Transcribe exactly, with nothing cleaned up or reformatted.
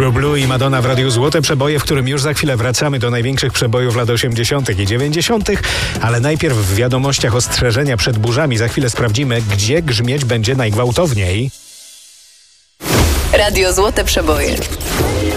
True Blue i Madonna w Radiu Złote Przeboje, w którym już za chwilę wracamy do największych przebojów lat osiemdziesiątych i dziewięćdziesiątych, ale najpierw w wiadomościach ostrzeżenia przed burzami. Za chwilę sprawdzimy, gdzie grzmieć będzie najgwałtowniej. Radio Złote Przeboje.